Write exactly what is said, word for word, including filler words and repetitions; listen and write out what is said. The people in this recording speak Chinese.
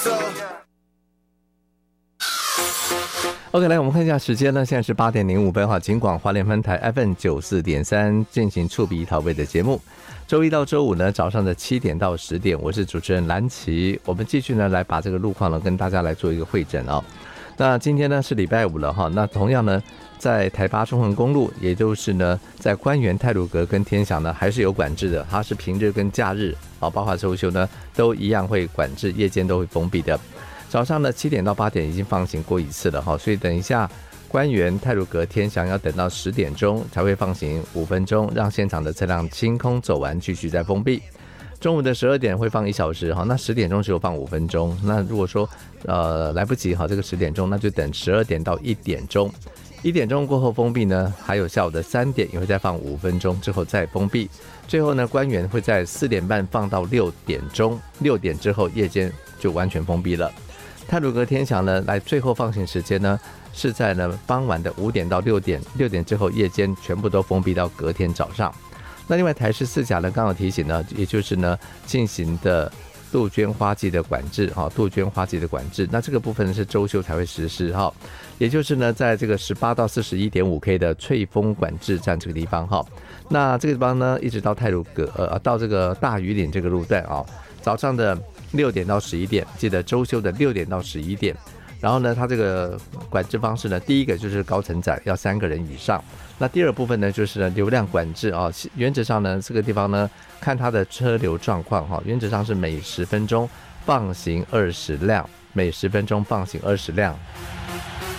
OK， 来我们看一下时间呢，现在是八点零五分哈。警广花莲分台 F M 九四点三进行触鼻讨味的节目。周一到周五呢，早上的七点到十点，我是主持人蓝琪。我们继续呢来把这个路况呢跟大家来做一个会诊哦。那今天呢是礼拜五了哈，那同样呢在台八中横公路，也就是呢在官园、太鲁阁跟天祥呢还是有管制的，它是平日跟假日啊，包括周休呢都一样会管制，夜间都会封闭的。早上呢七点到八点已经放行过一次了哈，所以等一下官园、太鲁阁、天祥要等到十点钟才会放行五分钟，让现场的车辆清空走完，继续再封闭。中午的十二点会放一小时哈，那十点钟只有放五分钟。那如果说呃来不及哈，这个十点钟那就等十二点到一点钟。一点钟过后封闭呢，还有下午的三点也会再放五分钟之后再封闭。最后呢，官员会在四点半放到六点钟，六点之后夜间就完全封闭了。太鲁阁天祥呢，来最后放行时间呢是在呢傍晚的五点到六点，六点之后夜间全部都封闭到隔天早上。那另外台十四甲呢，刚好提醒呢，也就是呢进行的杜鹃花季的管制哈，杜鹃花季的管制，那这个部分是周休才会实施哈，也就是呢在这个十八到四十一点五 K 的翠峰管制站这个地方哈，那这个地方呢一直到太鲁阁呃到这个大屿岭这个路段啊，早上的六点到十一点，记得周休的六点到十一点。然后呢，它这个管制方式呢，第一个就是高承载要三个人以上。那第二部分呢，就是呢流量管制啊。原则上呢，这个地方呢，看它的车流状况哈，原则上是每十分钟放行二十辆，每十分钟放行二十辆。